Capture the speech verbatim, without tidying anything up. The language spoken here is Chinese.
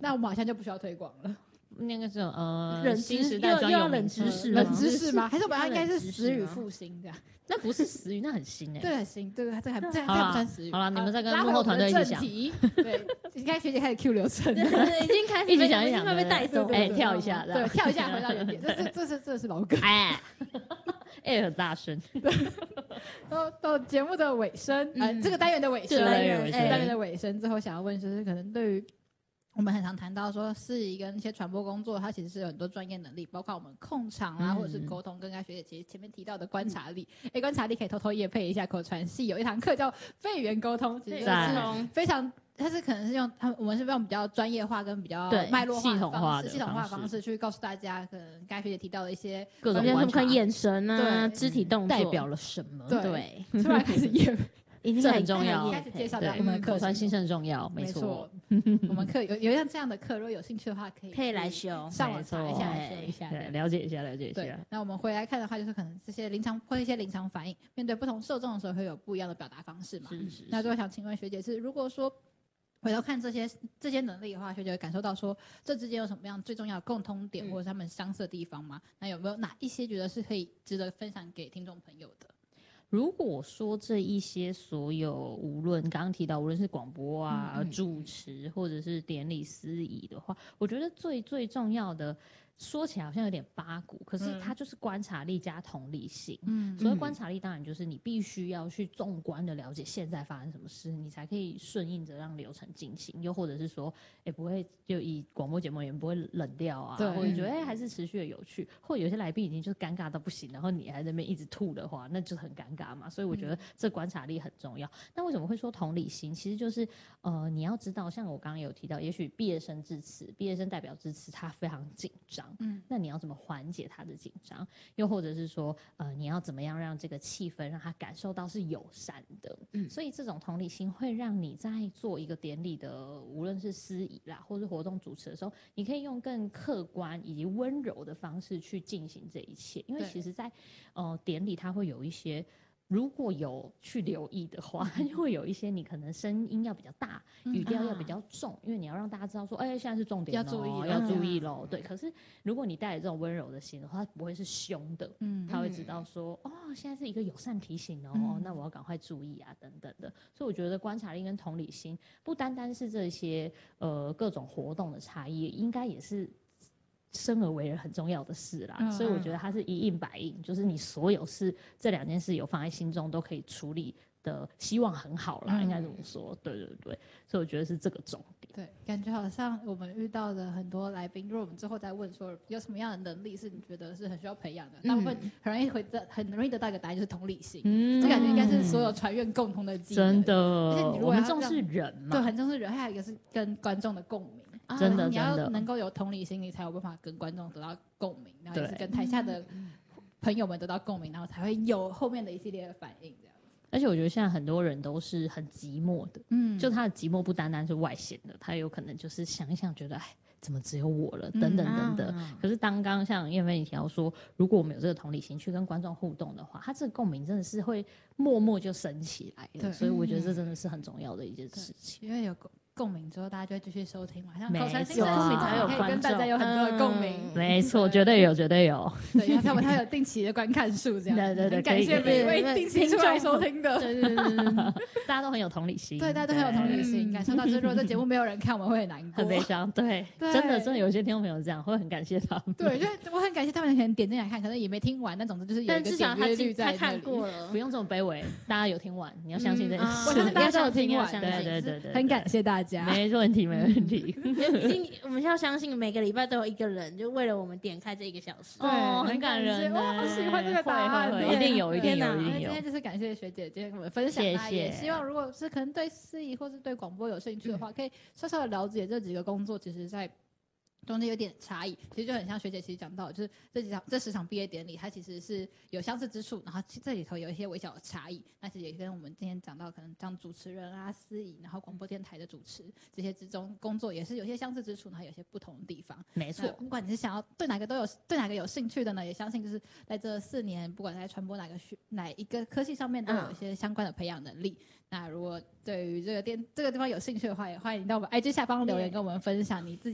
那我们好像就不需要推广了。 那个是呃， 冷新时代专有冷知识， 冷知识吗？还是我们应该是死语复兴这样？ 那不是死语，那很新哎、欸。 对，很新，对，这还这这还不算死语。 好了，你们再跟幕后团队一起想。 对，应该学姐开始 Q 流程， 对，已经开始一起想一想， 会被带走， 哎，跳一下， 对，跳一下回到原点。这是这是这是老梗， 哎，哎，很大声。 到到节目的尾声，呃，这个单元的尾声， 单元单元的尾声之后，想要问就是可能对于。我们很常谈到说，司仪跟一些传播工作，它其实是有很多专业能力，包括我们控场啊，嗯、或者是沟通。跟刚学姐其实前面提到的观察力，哎、嗯，观察力可以偷偷业配一下口传系有一堂课叫肺语言沟通，其实就是非常，它是可能是用他们我们是用比较专业化跟比较脉络化的方式、系统化的方式去告诉大家，可能刚学姐提到的一些各种观察、 眼神啊、肢体动作代表了什么？ 对，突然开始业配。 这很重要， 开始介绍我们的课程， 口传新生很重要，没错。 我们课有有像这样的课，如果有兴趣的话，可以可以来修， 上网查一下，来修一下， 对，了解一下，了解一下。 对，那我们回来看的话，就是可能这些临场或一些临场反应，面对不同受众的时候，会有不一样的表达方式嘛？ 是是。 那就想请问学姐是，如果说回头看这些这些能力的话，学姐会感受到说，这之间有什么样最重要的共通点，或者他们相似的地方吗？那有没有哪一些觉得是可以值得分享给听众朋友的？ 如果说这一些所有，无论刚刚提到，无论是广播啊、嗯、主持或者是典礼司仪的话，我觉得最最重要的，说起来好像有点八股，可是它就是观察力加同理心。嗯，所谓观察力，当然就是你必须要去纵观的了解现在发生什么事，你才可以顺应着让流程进行。又或者是说，哎、欸，不会就以广播节目也不会冷掉啊，或者觉得哎、欸、还是持续的有趣，或者有些来宾已经就是尴尬到不行，然后你还在那边一直吐的话，那就很尴尬嘛。所以我觉得这观察力很重要。那为什么会说同理心？其实就是呃，你要知道，像我刚刚有提到，也许毕业生致辞，毕业生代表致辞，他非常紧张。嗯，那你要怎么缓解他的紧张？又或者是说，呃，你要怎么样让这个气氛让他感受到是友善的？嗯，所以这种同理心会让你在做一个典礼的，无论是司仪啦，或是活动主持的时候，你可以用更客观以及温柔的方式去进行这一切。因为其实在，呃典礼它会有一些。如果有去留意的话，就会有一些你可能声音要比较大，语调要比较重，因为你要让大家知道说，哎、欸，现在是重点，要注意，要注意喽。对，可是如果你带着这种温柔的心的话，它不会是凶的，嗯，他会知道说，哦，现在是一个友善提醒哦，嗯、那我要赶快注意啊，等等的。所以我觉得观察力跟同理心，不单单是这些呃各种活动的差异，应该也是。生而为人很重要的事啦，嗯、所以我觉得它是一应百应，就是你所有事这两件事有放在心中都可以处理的，希望很好啦，嗯、应该这么说，对对对，所以我觉得是这个重点。 对，感觉好像我们遇到的很多来宾，如果我们之后再问说有什么样的能力是你觉得是很需要培养的，大部分很容易回得很容易得到一个答案就是同理心，嗯，这感觉应该是所有传院共同的技能， 真的， 而且你如果要我们重视人嘛， 对，很重视人，还有一个是跟观众的共鸣。 啊、真的， 你要能够有同理心，你才有办法跟观众得到共鸣，然后也是跟台下的朋友们得到共鸣，然后才会有后面的一系列的反应这样。 而且我觉得现在很多人都是很寂寞的，嗯，就他的寂寞不单单是外显的，他有可能就是想一想觉得，哎，怎么只有我了，等等等等。嗯啊、可是当刚像燕飞你提到说，如果我们有这个同理心去跟观众互动的话，他这个共鸣真的是会默默就升起来了。所以我觉得这真的是很重要的一件事情， 因为有共鸣之后，大家就会继续收听嘛。像口传新生共鸣才有可以跟大家有很多的共鸣。 嗯、没错，绝对有，绝对有。 对，他们他有定期的观看数这样。 对对对， 很感谢每一位定期出来收听的。 对对对对对， 大家都很有同理心。 对，大家都很有同理心，感受到就是如果这节目没有人看，我们会很难过， 很悲伤。对，真的真的有些听众朋友这样，会很感谢他们。 对，就我很感谢他们可能点进来看，可能也没听完，但总之就是有一个点阅率在那里。 他看过了， 不用这么卑微，大家有听完，你要相信这件事。 我相信大家都有听完。 对对对对， 很感谢大家， 没问题。没问题， 已经我们要相信每个礼拜都有一个人，就为了我们点开这一个小时， 对， 哦、很感人， 我好喜欢这个答案， 一定有，一定有，一定有。 今天就是感谢学姐今天跟我们分享， 谢谢。 也希望如果是可能对司仪或是对广播有兴趣的话，嗯、可以稍稍的了解这几个工作，其实在中间有点差异，其实就很像学姐其实讲到，就是这几场这十场毕业典礼，它其实是有相似之处，然后这里头有一些微小的差异。那其实也跟我们今天讲到，可能像主持人啊、司仪，然后广播电台的主持这些之中工作，也是有些相似之处，然后有些不同的地方。 没错， 不管你是想要对哪个都有对哪个有兴趣的呢，也相信就是在这四年，不管在传播哪个学哪一个科系上面，都有一些相关的培养能力。嗯、那如果对于这个电这个地方有兴趣的话，也欢迎到我们 I G 下方留言跟我们分享你自己。